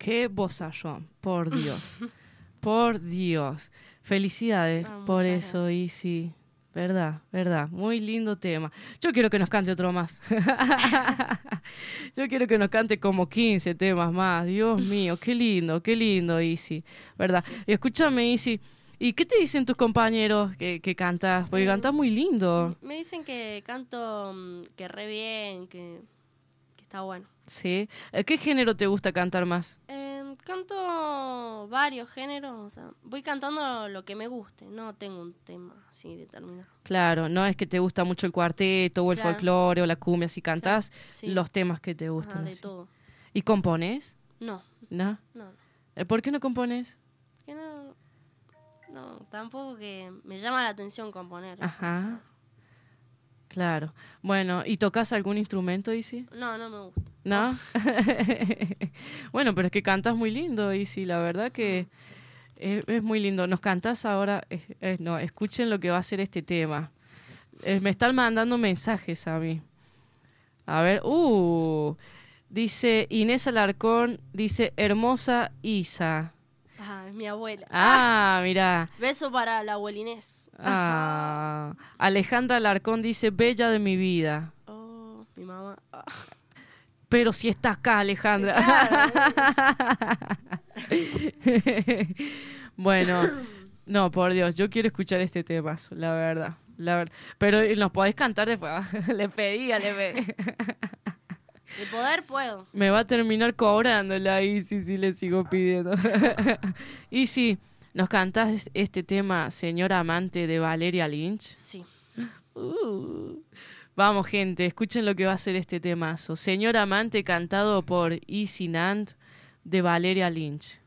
qué vozarrón, por Dios. Por Dios. Felicidades por eso, gracias. Isi. Verdad. Muy lindo tema. Yo quiero que nos cante otro más. Yo quiero que nos cante como 15 temas más. Dios mío, qué lindo, Isi. ¿Verdad? Sí. Y escúchame, Isi. ¿Y qué te dicen tus compañeros que cantas? Porque cantas muy lindo. Sí. Me dicen que canto que re bien, que está bueno. ¿Sí? ¿Qué género te gusta cantar más? Canto varios géneros, o sea, voy cantando lo que me guste, no tengo un tema así determinado. Claro, no es que te gusta mucho el cuarteto o el folclore o la cumbia, si cantás los temas que te gustan. De así. todo. ¿Y compones? No. ¿No? ¿Por qué no compones? Que no, tampoco que me llama la atención componer. Ajá. Claro. Bueno, ¿y tocas algún instrumento, Isi? No me gusta. ¿No? Bueno, pero es que cantas muy lindo, Isi, la verdad que es muy lindo. Nos cantas ahora, no, escuchen lo que va a ser este tema. Me están mandando mensajes a mí. A ver, dice Inés Alarcón, dice hermosa Isa. Es mi abuela. Mira. Beso para la abuela Inés. Alejandra Alarcón dice bella de mi vida. Mi mamá. Pero si estás acá, Alejandra. Claro. Bueno, no, por Dios, yo quiero escuchar este tema, la verdad. Pero nos podés cantar después. Le pedí. De poder puedo. Me va a terminar cobrando la Isi si le sigo pidiendo. Isi, ¿nos cantás este tema, Señora Amante, de Valeria Lynch? Sí. Vamos, gente, escuchen lo que va a ser este temazo. Señora Amante, cantado por Isi Nant, de Valeria Lynch.